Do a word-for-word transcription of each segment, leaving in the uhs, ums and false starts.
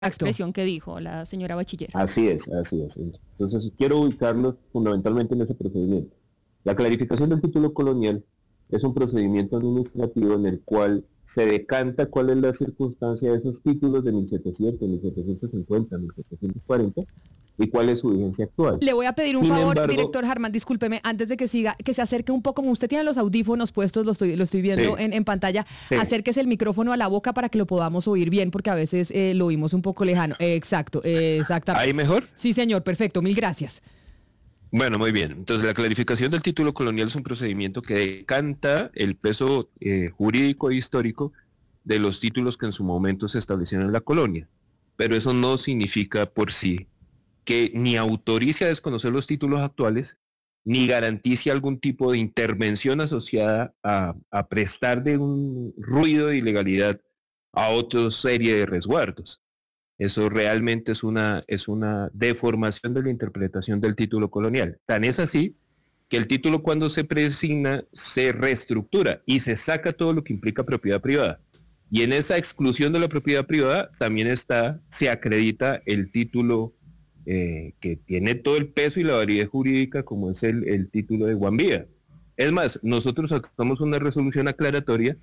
Exacto. expresión que dijo la señora Bachiller. Así es, así es. Entonces, quiero ubicarlos fundamentalmente en ese procedimiento. La clarificación del título colonial es un procedimiento administrativo en el cual se decanta cuál es la circunstancia de esos títulos de mil setecientos, mil setecientos cincuenta, mil setecientos cuarenta y cuál es su vigencia actual. Le voy a pedir un Sin favor, embargo, director Harman, discúlpeme, antes de que siga, que se acerque un poco, como usted tiene los audífonos puestos, lo estoy, lo estoy viendo Sí. en, en pantalla, Sí. acérquese el micrófono a la boca para que lo podamos oír bien, porque a veces eh, lo oímos un poco lejano. Eh, exacto, eh, exactamente. ¿Ahí mejor? Sí, señor, perfecto, mil gracias. Bueno, muy bien. Entonces, la clarificación del título colonial es un procedimiento que decanta el peso eh, jurídico e histórico de los títulos que en su momento se establecieron en la colonia. Pero eso no significa por sí que ni autorice a desconocer los títulos actuales, ni garantice algún tipo de intervención asociada a, a prestar de un ruido de ilegalidad a otra serie de resguardos. Eso realmente es una, es una deformación de la interpretación del título colonial. Tan es así que el título, cuando se presigna, se reestructura y se saca todo lo que implica propiedad privada. Y en esa exclusión de la propiedad privada también está, se acredita el título eh, que tiene todo el peso y la validez jurídica, como es el, el título de Guambía. Es más, nosotros sacamos una resolución aclaratoria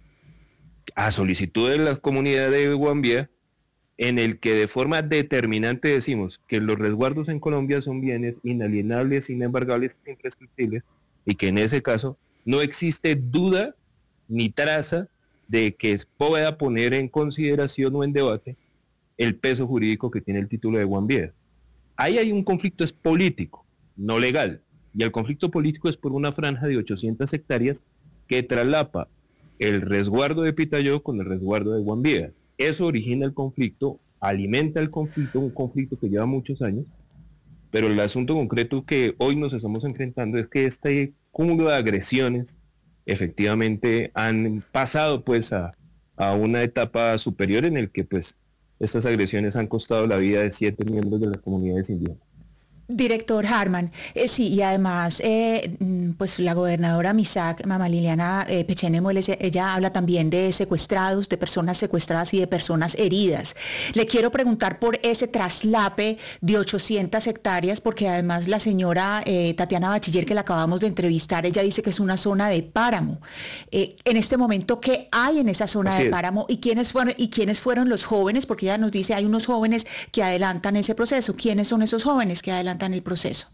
a solicitud de la comunidad de Guambía, en el que de forma determinante decimos que los resguardos en Colombia son bienes inalienables, inembargables, imprescriptibles, y que en ese caso no existe duda ni traza de que pueda poner en consideración o en debate el peso jurídico que tiene el título de Guambía. Ahí hay un conflicto es político, no legal, y el conflicto político es por una franja de ochocientas hectáreas que traslapa el resguardo de Pitayó con el resguardo de Guambía. Eso origina el conflicto, alimenta el conflicto, un conflicto que lleva muchos años, pero el asunto concreto que hoy nos estamos enfrentando es que este cúmulo de agresiones efectivamente han pasado pues a, a una etapa superior en el que pues estas agresiones han costado la vida de siete miembros de las comunidades indígenas. Director Harman, eh, sí, y además, eh, pues la gobernadora Misak, Mama Liliana eh, Pechene Mueles, ella habla también de secuestrados, de personas secuestradas y de personas heridas. Le quiero preguntar por ese traslape de ochocientas hectáreas, porque además la señora eh, Tatiana Bachiller, que la acabamos de entrevistar, ella dice que es una zona de páramo. Eh, en este momento, ¿qué hay en esa zona Así de es. páramo? ¿Y quiénes fueron, y quiénes fueron los jóvenes? Porque ella nos dice, hay unos jóvenes que adelantan ese proceso. ¿Quiénes son esos jóvenes que adelantan en el proceso?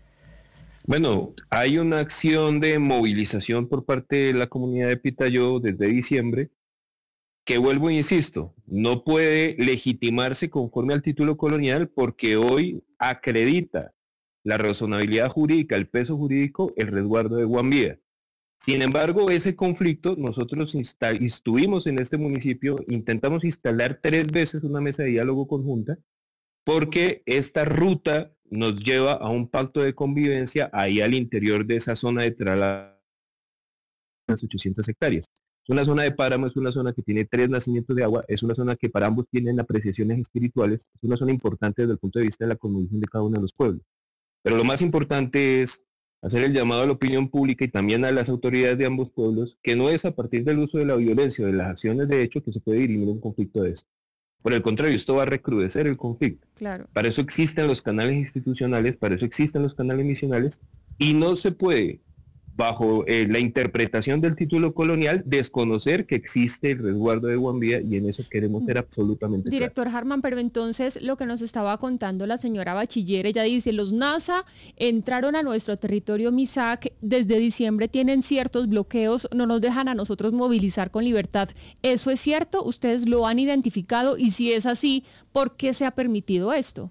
Bueno, hay una acción de movilización por parte de la comunidad de Pitayó desde diciembre, que vuelvo e insisto, no puede legitimarse conforme al título colonial porque hoy acredita la razonabilidad jurídica, el peso jurídico, el resguardo de Guambía. Sin embargo, ese conflicto nosotros insta- estuvimos en este municipio, intentamos instalar tres veces una mesa de diálogo conjunta, porque esta ruta nos lleva a un pacto de convivencia ahí al interior de esa zona de traslado de las ochocientas hectáreas. Es una zona de páramo, es una zona que tiene tres nacimientos de agua, es una zona que para ambos tienen apreciaciones espirituales, es una zona importante desde el punto de vista de la convivencia de cada uno de los pueblos. Pero lo más importante es hacer el llamado a la opinión pública y también a las autoridades de ambos pueblos, que no es a partir del uso de la violencia o de las acciones de hecho que se puede dirimir un conflicto de esto. Por el contrario, esto va a recrudecer el conflicto. Claro. Para eso existen los canales institucionales, para eso existen los canales misionales, y no se puede, bajo eh, la interpretación del título colonial, desconocer que existe el resguardo de Guambía, y en eso queremos ser absolutamente claros. Director Harman, pero entonces lo que nos estaba contando la señora Bachiller, ella dice, los NASA entraron a nuestro territorio Misak, desde diciembre tienen ciertos bloqueos, no nos dejan a nosotros movilizar con libertad. ¿Eso es cierto? ¿Ustedes lo han identificado? Y si es así, ¿por qué se ha permitido esto?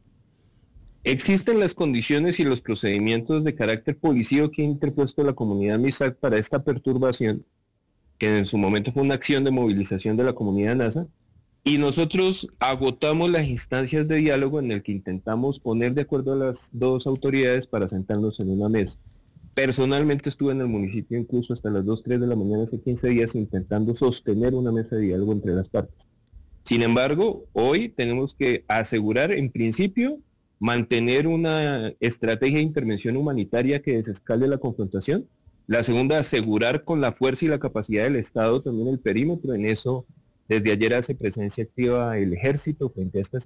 Existen las condiciones y los procedimientos de carácter policíaco que ha interpuesto la comunidad Misak para esta perturbación, que en su momento fue una acción de movilización de la comunidad NASA, y nosotros agotamos las instancias de diálogo en el que intentamos poner de acuerdo a las dos autoridades para sentarnos en una mesa. Personalmente estuve en el municipio incluso hasta las dos, tres de la mañana hace quince días intentando sostener una mesa de diálogo entre las partes. Sin embargo, hoy tenemos que asegurar en principio mantener una estrategia de intervención humanitaria que desescale la confrontación. La segunda, asegurar con la fuerza y la capacidad del Estado también el perímetro. En eso Desde ayer hace presencia activa el ejército frente a esta